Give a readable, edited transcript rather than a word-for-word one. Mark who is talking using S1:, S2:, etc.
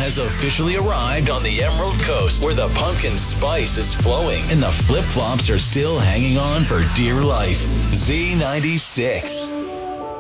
S1: has officially arrived on the Emerald Coast, where the pumpkin spice is flowing and the flip-flops are still hanging on for dear life. Z96.